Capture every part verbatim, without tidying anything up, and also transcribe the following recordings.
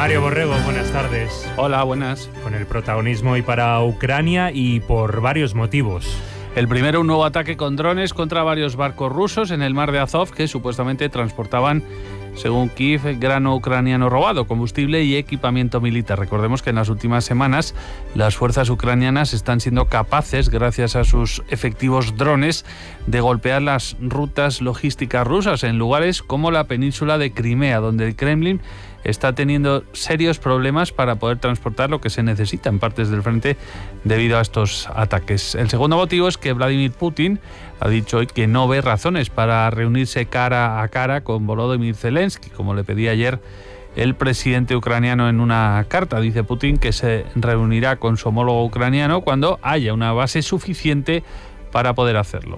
Mario Borrego, buenas tardes. Hola, buenas. Con el protagonismo hoy para Ucrania y por varios motivos. El primero, un nuevo ataque con drones contra varios barcos rusos en el mar de Azov que supuestamente transportaban, según Kiev, grano ucraniano robado, combustible y equipamiento militar. Recordemos que en las últimas semanas las fuerzas ucranianas están siendo capaces, gracias a sus efectivos drones, de golpear las rutas logísticas rusas en lugares como la península de Crimea, donde el Kremlin está teniendo serios problemas para poder transportar lo que se necesita en partes del frente debido a estos ataques. El segundo motivo es que Vladimir Putin ha dicho hoy que no ve razones para reunirse cara a cara con Volodymyr Zelensky, como le pedía ayer el presidente ucraniano en una carta. Dice Putin que se reunirá con su homólogo ucraniano cuando haya una base suficiente para poder hacerlo.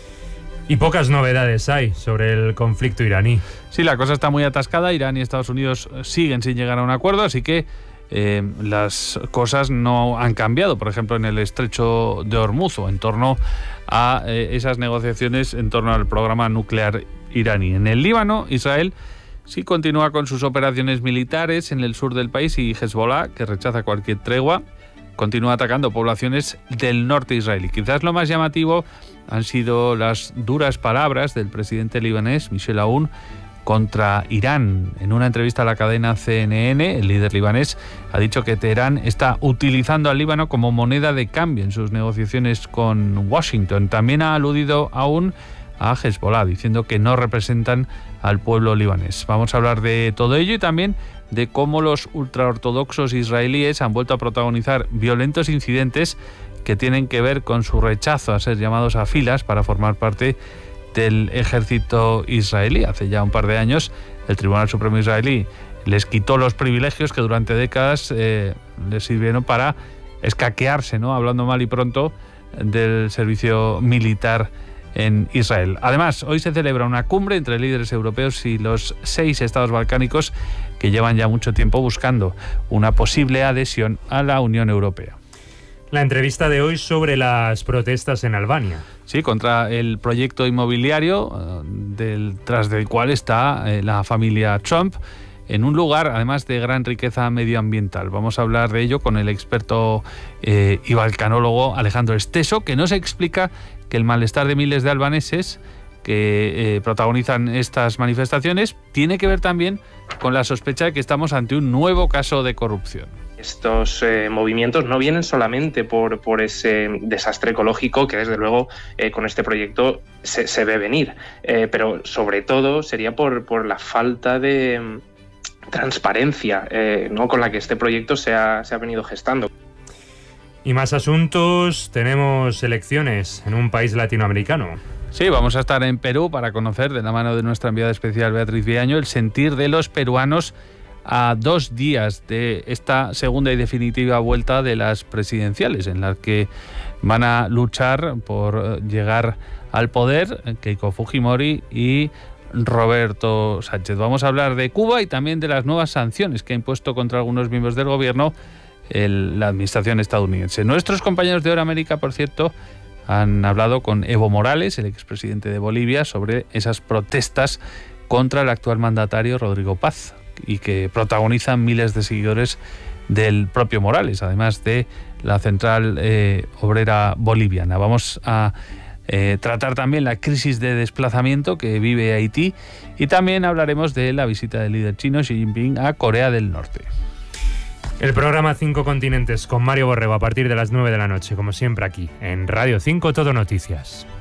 Y pocas novedades hay sobre el conflicto iraní. Sí, la cosa está muy atascada. Irán y Estados Unidos siguen sin llegar a un acuerdo, así que eh, las cosas no han cambiado. Por ejemplo, en el estrecho de Hormuz o en torno a eh, esas negociaciones en torno al programa nuclear iraní. En el Líbano, Israel sí continúa con sus operaciones militares en el sur del país y Hezbollah, que rechaza cualquier tregua, continúa atacando poblaciones del norte israelí. Quizás lo más llamativo han sido las duras palabras del presidente libanés, Michel Aoun, contra Irán. En una entrevista a la cadena C N N, el líder libanés ha dicho que Teherán está utilizando al Líbano como moneda de cambio en sus negociaciones con Washington. También ha aludido Aoun a Hezbollah, diciendo que no representan al pueblo libanés. Vamos a hablar de todo ello y también de cómo los ultraortodoxos israelíes han vuelto a protagonizar violentos incidentes que tienen que ver con su rechazo a ser llamados a filas para formar parte del ejército israelí. Hace ya un par de años el Tribunal Supremo israelí les quitó los privilegios que durante décadas eh, les sirvieron para escaquearse, ¿no?, hablando mal y pronto, del servicio militar en Israel. Además, hoy se celebra una cumbre entre líderes europeos y los seis estados balcánicos que llevan ya mucho tiempo buscando una posible adhesión a la Unión Europea. La entrevista de hoy sobre las protestas en Albania. Sí, contra el proyecto inmobiliario del, tras del cual está eh, la familia Trump, en un lugar además de gran riqueza medioambiental. Vamos a hablar de ello con el experto eh, y balcanólogo Alejandro Esteso, que nos explica que el malestar de miles de albaneses que eh, protagonizan estas manifestaciones tiene que ver también con la sospecha de que estamos ante un nuevo caso de corrupción. Estos eh, movimientos no vienen solamente por, por ese desastre ecológico que desde luego eh, con este proyecto se, se ve venir, eh, pero sobre todo sería por, por la falta de mm, transparencia eh, ¿no?, con la que este proyecto se ha, se ha venido gestando. Y más asuntos, tenemos elecciones en un país latinoamericano. Sí, vamos a estar en Perú para conocer, de la mano de nuestra enviada especial Beatriz Viaño, el sentir de los peruanos a dos días de esta segunda y definitiva vuelta de las presidenciales, en las que van a luchar por llegar al poder Keiko Fujimori y Roberto Sánchez. Vamos a hablar de Cuba y también de las nuevas sanciones que ha impuesto contra algunos miembros del gobierno el, la administración estadounidense. Nuestros compañeros de Hora América, por cierto, han hablado con Evo Morales, el expresidente de Bolivia, sobre esas protestas contra el actual mandatario Rodrigo Paz y que protagonizan miles de seguidores del propio Morales, además de la Central eh, Obrera Boliviana. Vamos a eh, tratar también la crisis de desplazamiento que vive Haití y también hablaremos de la visita del líder chino Xi Jinping a Corea del Norte. El programa Cinco Continentes con Mario Borrego a partir de las nueve de la noche, como siempre aquí en Radio cinco Todo Noticias.